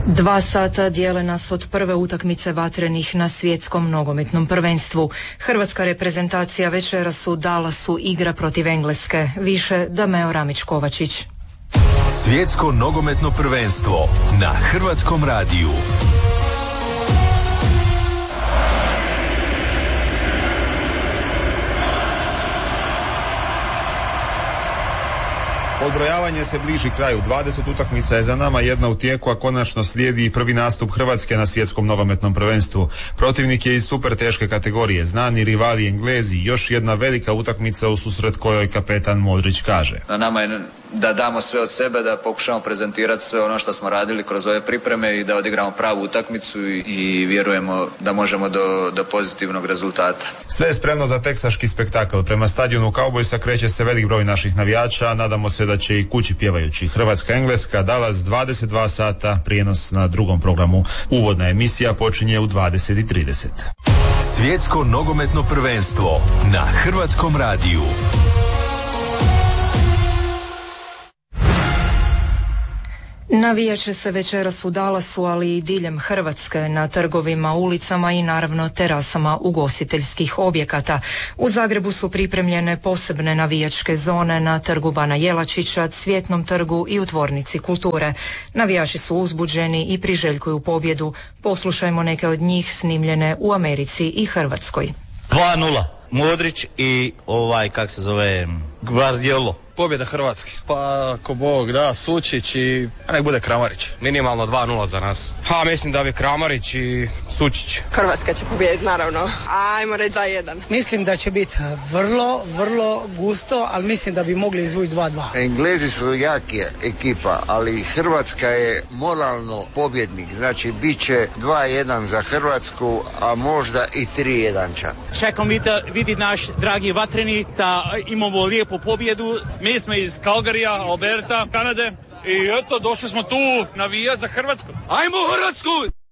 2 sata dijele nas od prve utakmice vatrenih na svjetskom nogometnom prvenstvu. Hrvatska reprezentacija večeras u Dallasu igra protiv Engleske. Više Dameo Ramić-Kovačić. Svjetsko nogometno prvenstvo na Hrvatskom radiju. Odbrojavanje se bliži kraju. 20 utakmica je za nama, jedna u tijeku, a konačno slijedi i prvi nastup Hrvatske na svjetskom nogometnom prvenstvu. Protivnik je iz super teške kategorije, znani rivali Englezi, još jedna velika utakmica u susret kojoj kapetan Modrić kaže: Na nama je da damo sve od sebe, da pokušamo prezentirati sve ono što smo radili kroz ove pripreme i da odigramo pravu utakmicu i vjerujemo da možemo do pozitivnog rezultata. Sve je spremno za teksaški spektakl. Prema stadionu Cowboysa kreće se velik broj naših navijača, nadamo se da će i kući pjevajući. Hrvatska-Engleska, Dallas, 22 sata, prijenos na drugom programu. Uvodna emisija počinje u 20:30. Svjetsko nogometno prvenstvo na Hrvatskom radiju. Navijat će se večeras u Dallasu, ali i diljem Hrvatske, na trgovima, ulicama i naravno terasama ugostiteljskih objekata. U Zagrebu su pripremljene posebne navijačke zone na trgu Bana Jelačića, Cvjetnom trgu i u tvornici kulture. Navijači su uzbuđeni i priželjkuju pobjedu. Poslušajmo neke od njih snimljene u Americi i Hrvatskoj. 2:0. Modrić i Gvardiolo. Pobjeda Hrvatske. Pa ako Bog da, Sučić i nek bude Kramarić. Minimalno 2:0 za nas. Mislim da bi Kramarić i Sučić. Hrvatska će pobijediti, naravno. Ajmo reći 2:1. Mislim da će biti vrlo gusto, ali mislim da bi mogli izvući 2:2. Englezi su jaki ekipa, ali Hrvatska je moralno pobjednik. Znači bit će 2:1 za Hrvatsku, a možda i 3:1 čak. Čekam vidi naš dragi vatreni da imamo lijepu pobjedu. Mi smo iz Calgaryja, Alberta, Kanade i eto, došli smo tu navijati za Hrvatsku. Ajmo Hrvatsku!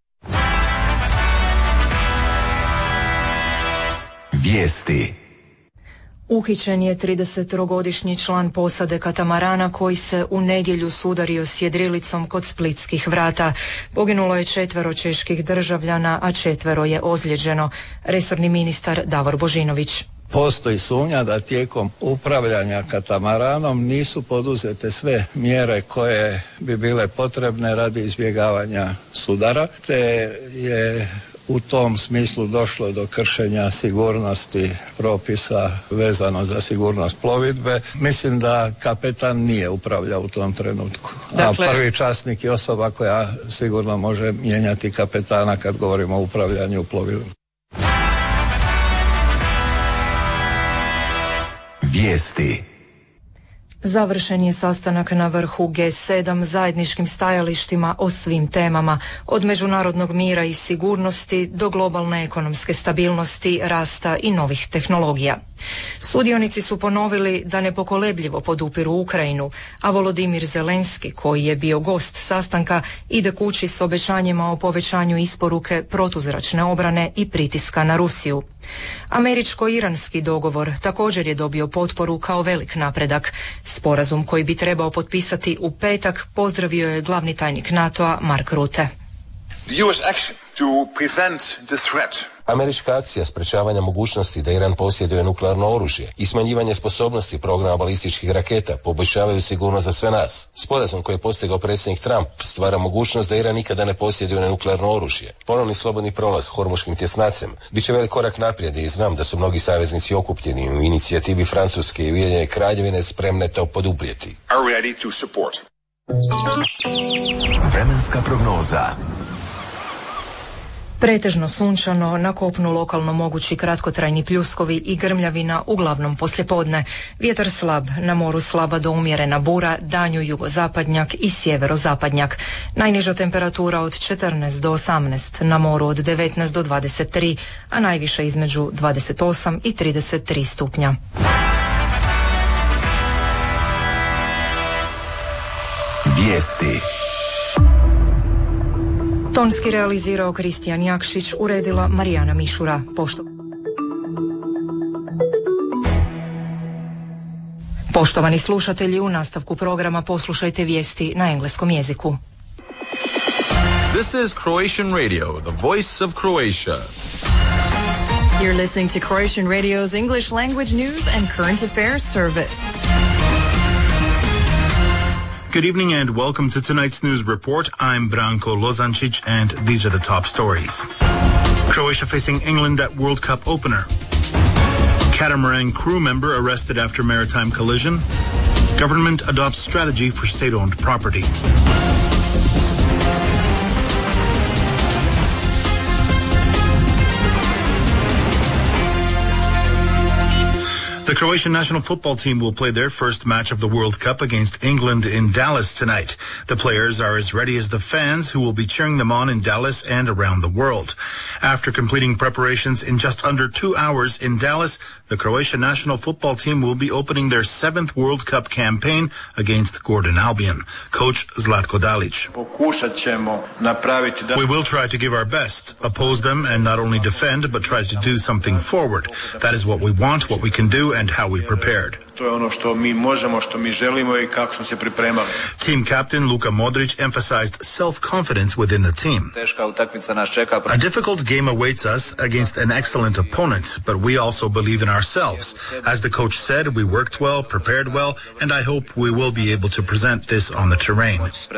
Vijesti. Uhićen je 33-godišnji član posade katamarana koji se u nedjelju sudario s jedrilicom kod Splitskih vrata. Poginulo je 4 čeških državljana, a 4 je ozlijeđeno. Resorni ministar Davor Božinović. Postoji sumnja da tijekom upravljanja katamaranom nisu poduzete sve mjere koje bi bile potrebne radi izbjegavanja sudara, te je u tom smislu došlo do kršenja sigurnosti propisa vezano za sigurnost plovidbe. Mislim da kapetan nije upravljao u tom trenutku. Dakle, a prvi časnik je osoba koja sigurno može mijenjati kapetana kad govorimo o upravljanju plovidbom. Vijesti. Završen je sastanak na vrhu G7 zajedničkim stajalištima o svim temama, od međunarodnog mira i sigurnosti do globalne ekonomske stabilnosti, rasta i novih tehnologija. Sudionici su ponovili da nepokolebljivo podupiru Ukrajinu, a Volodimir Zelenski, koji je bio gost sastanka, ide kući s obećanjima o povećanju isporuke protuzračne obrane i pritiska na Rusiju. Američko-iranski dogovor također je dobio potporu kao velik napredak. Sporazum koji bi trebao potpisati u petak pozdravio je glavni tajnik NATO-a Mark Rutte. The US action to prevent the threat. Američka akcija sprečavanja mogućnosti da Iran posjeduje nuklearno oružje i smanjivanje sposobnosti programa balističkih raketa poboljšavaju sigurnost za sve nas. Sporazum koji je postigao predsjednik Trump stvara mogućnost da Iran nikada ne posjeduje nuklearno oružje. Ponovni slobodni prolaz Hormuškim tjesnacem bit će velik korak naprijed i znam da su mnogi saveznici okupljeni u inicijativi Francuske i Ujedinjene Kraljevine spremne to poduprijeti. Vremenska prognoza. Pretežno sunčano, na kopnu lokalno mogući kratkotrajni pljuskovi i grmljavina, uglavnom poslijepodne. Vjetar slab, na moru slaba do umjerena bura, danju jugozapadnjak i sjeverozapadnjak. Najniža temperatura od 14 do 18, na moru od 19 do 23, a najviše između 28 i 33 stupnja. Vijesti. Tonski realizirao Kristijan Jakšić, uredila Marijana Mišura. Poštovani slušatelji, u nastavku programa poslušajte vijesti na engleskom jeziku. This is Croatian Radio, the voice of Croatia. You're listening to Croatian Radio's English language news and current affairs service. Good evening and welcome to tonight's news report. I'm Branko Lozancic and these are the top stories. Croatia facing England at World Cup opener. Catamaran crew member arrested after maritime collision. Government adopts strategy for state-owned property. The Croatian national football team will play their first match of the World Cup against England in Dallas tonight. The players are as ready as the fans who will be cheering them on in Dallas and around the world. After completing preparations in just under 2 hours in Dallas, the Croatian national football team will be opening their 7th World Cup campaign against Gordon Albion. Coach Zlatko Dalic. We will try to give our best, oppose them and not only defend but try to do something forward. That is what we want, what we can do and how we prepared. Team captain Luka Modric emphasized self-confidence within the team. A difficult game awaits us against an excellent opponent, but we also believe in ourselves. As the coach said, we worked well, prepared well, and I hope we will be able to present this on the terrain.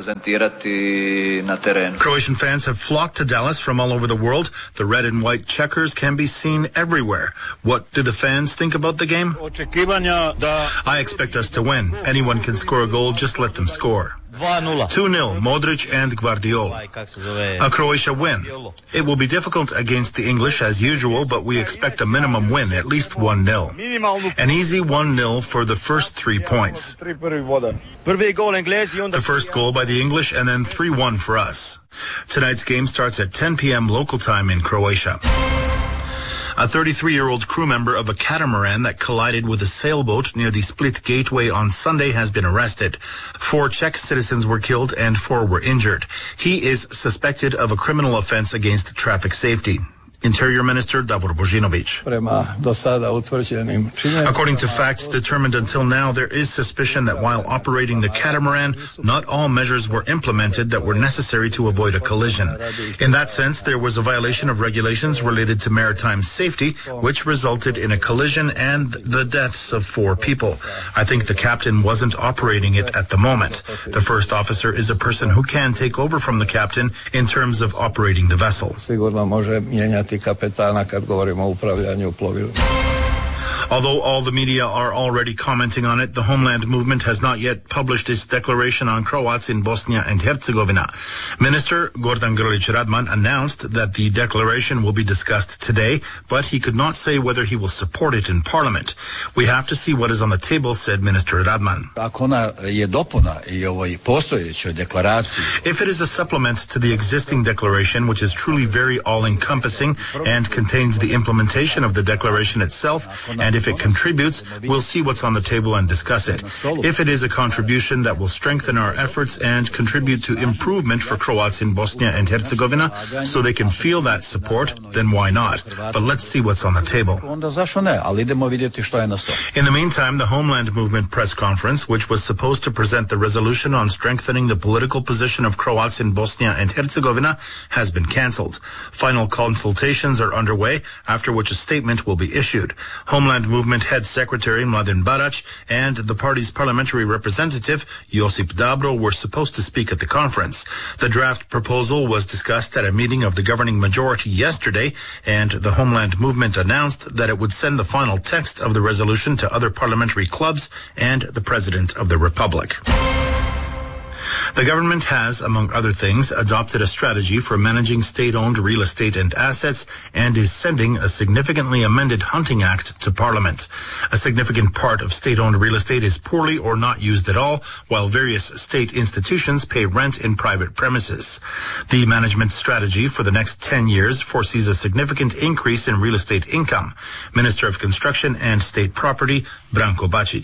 Croatian fans have flocked to Dallas from all over the world. The red and white checkers can be seen everywhere. What do the fans think about the game? I expect us to win. Anyone can score a goal, just let them score. 2-0, Modric and Gvardiol. A Croatia win. It will be difficult against the English as usual, but we expect a minimum win, at least 1-0. An easy 1-0 for the first 3 points. The first goal by the English and then 3-1 for us. Tonight's game starts at 10 p.m. local time in Croatia. A 33-year-old crew member of a catamaran that collided with a sailboat near the Split Gateway on Sunday has been arrested. 4 Czech citizens were killed and 4 were injured. He is suspected of a criminal offense against traffic safety. Interior Minister Davor Božinović. According to facts determined until now, there is suspicion that while operating the catamaran, not all measures were implemented that were necessary to avoid a collision. In that sense, there was a violation of regulations related to maritime safety, which resulted in a collision and the deaths of 4 people. I think the captain wasn't operating it at the moment. The first officer is a person who can take over from the captain in terms of operating the vessel. Kapetana kad govorimo o upravljanju plovilom. Although all the media are already commenting on it, the Homeland Movement has not yet published its declaration on Croats in Bosnia and Herzegovina. Minister Gordan Grlić Radman announced that the declaration will be discussed today, but he could not say whether he will support it in Parliament. We have to see what is on the table, said Minister Radman. If it is a supplement to the existing declaration, which is truly very all-encompassing and contains the implementation of the declaration itself, and if it contributes, we'll see what's on the table and discuss it. If it is a contribution that will strengthen our efforts and contribute to improvement for Croats in Bosnia and Herzegovina so they can feel that support, then why not? But let's see what's on the table. In the meantime, the Homeland Movement press conference, which was supposed to present the resolution on strengthening the political position of Croats in Bosnia and Herzegovina, has been cancelled. Final consultations are underway, after which a statement will be issued. Homeland Movement Head Secretary Mladen Barać and the party's parliamentary representative Josip Dabro were supposed to speak at the conference. The draft proposal was discussed at a meeting of the governing majority yesterday, and the Homeland Movement announced that it would send the final text of the resolution to other parliamentary clubs and the President of the Republic. The government has, among other things, adopted a strategy for managing state-owned real estate and assets and is sending a significantly amended Hunting Act to Parliament. A significant part of state-owned real estate is poorly or not used at all, while various state institutions pay rent in private premises. The management strategy for the next 10 years foresees a significant increase in real estate income. Minister of Construction and State Property, Branko Bačić.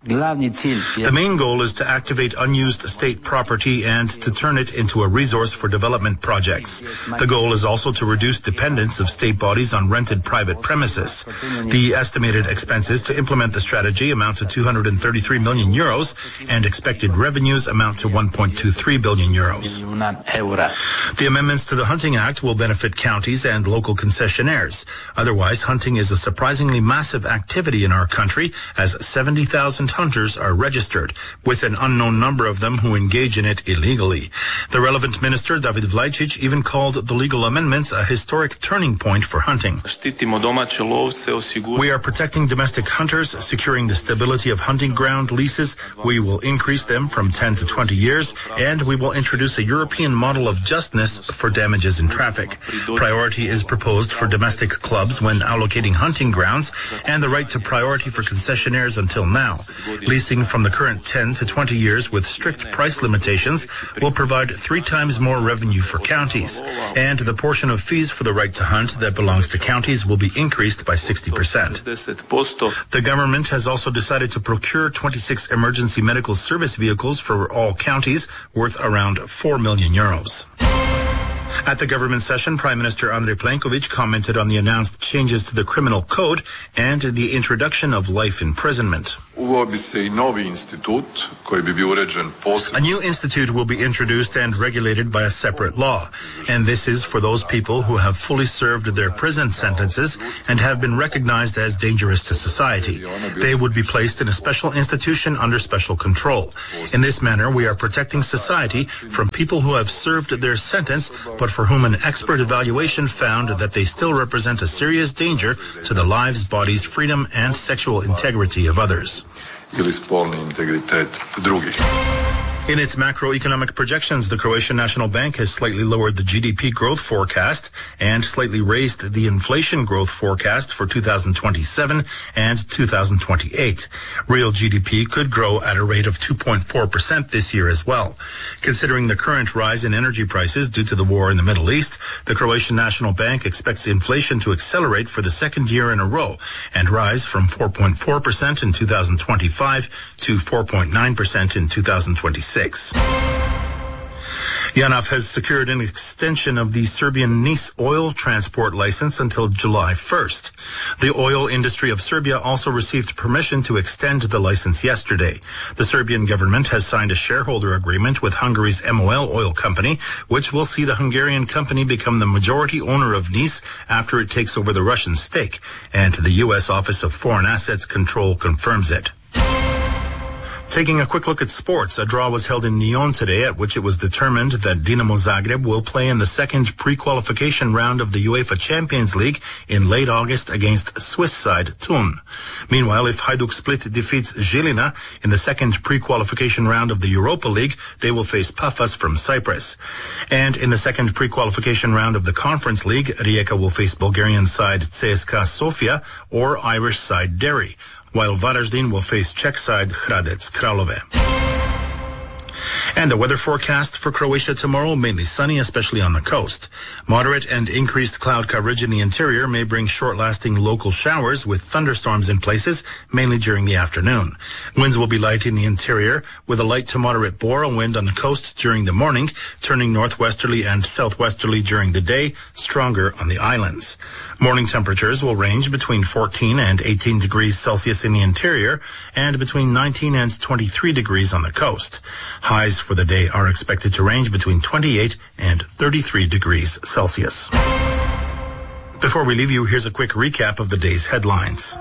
The main goal is to activate unused state property and to turn it into a resource for development projects. The goal is also to reduce dependence of state bodies on rented private premises. The estimated expenses to implement the strategy amount to 233 million euros and expected revenues amount to 1.23 billion euros. The amendments to the Hunting Act will benefit counties and local concessionaires. Otherwise, hunting is a surprisingly massive activity in our country, as 70,000 hunters are registered, with an unknown number of them who engage in it illegally. The relevant minister, David Vlajcic, even called the legal amendments a historic turning point for hunting. We are protecting domestic hunters, securing the stability of hunting ground leases. We will increase them from 10 to 20 years, and we will introduce a European model of justness for damages in traffic. Priority is proposed for domestic clubs when allocating hunting grounds, and the right to priority for concessionaires until now. Leasing from the current 10 to 20 years with strict price limitations will provide 3 times more revenue for counties, and the portion of fees for the right to hunt that belongs to counties will be increased by 60%. The government has also decided to procure 26 emergency medical service vehicles for all counties, worth around 4 million euros. At the government session, Prime Minister Andrej Plenković commented on the announced changes to the criminal code and the introduction of life imprisonment. A new institute will be introduced and regulated by a separate law, and this is for those people who have fully served their prison sentences and have been recognized as dangerous to society. They would be placed in a special institution under special control. In this manner, we are protecting society from people who have served their sentence, but for whom an expert evaluation found that they still represent a serious danger to the lives, bodies, freedom, and sexual integrity of others. In its macroeconomic projections, the Croatian National Bank has slightly lowered the GDP growth forecast and slightly raised the inflation growth forecast for 2027 and 2028. Real GDP could grow at a rate of 2.4% this year as well. Considering the current rise in energy prices due to the war in the Middle East, the Croatian National Bank expects inflation to accelerate for the second year in a row and rise from 4.4% in 2025 to 4.9% in 2026. JANAF has secured an extension of the Serbian Nis oil transport license until July 1st. The oil industry of Serbia also received permission to extend the license yesterday. The Serbian government has signed a shareholder agreement with Hungary's MOL oil company, which will see the Hungarian company become the majority owner of Nis after it takes over the Russian stake, and the U.S. Office of Foreign Assets Control confirms it. Taking a quick look at sports, a draw was held in Nyon today at which it was determined that Dinamo Zagreb will play in the second pre-qualification round of the UEFA Champions League in late August against Swiss side Thun. Meanwhile, if Hajduk Split defeats Žilina in the second pre-qualification round of the Europa League, they will face Pafas from Cyprus. And in the second pre-qualification round of the Conference League, Rijeka will face Bulgarian side CSKA Sofia or Irish side Derry, while Varaždin will face Czech side Hradec Králové. And the weather forecast for Croatia tomorrow, mainly sunny, especially on the coast. Moderate and increased cloud coverage in the interior may bring short-lasting local showers with thunderstorms in places, mainly during the afternoon. Winds will be light in the interior, with a light to moderate Bora wind on the coast during the morning, turning northwesterly and southwesterly during the day, stronger on the islands. Morning temperatures will range between 14 and 18 degrees Celsius in the interior, and between 19 and 23 degrees on the coast. Highs for the day are expected to range between 28 and 33 degrees Celsius. Before we leave you, here's a quick recap of the day's headlines.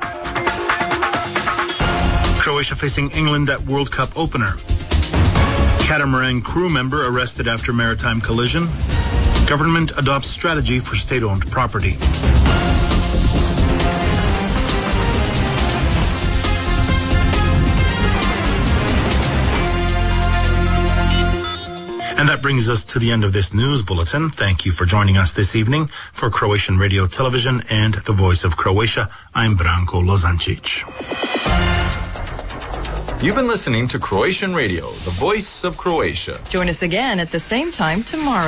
Croatia facing England at World Cup opener. Catamaran crew member arrested after maritime collision. Government adopts strategy for state-owned property. And that brings us to the end of this news bulletin. Thank you for joining us this evening. For Croatian Radio Television and the Voice of Croatia, I'm Branko Lozancic. You've been listening to Croatian Radio, the Voice of Croatia. Join us again at the same time tomorrow.